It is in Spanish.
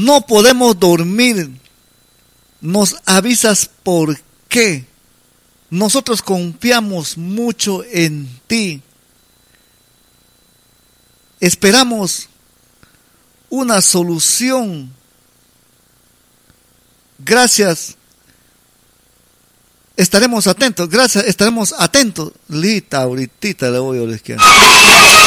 no podemos dormir. Nos avisas por qué. Nosotros confiamos mucho en ti. Esperamos una solución. Gracias. Estaremos atentos. Gracias, estaremos atentos. Lita, ahorita le voy a la izquierda.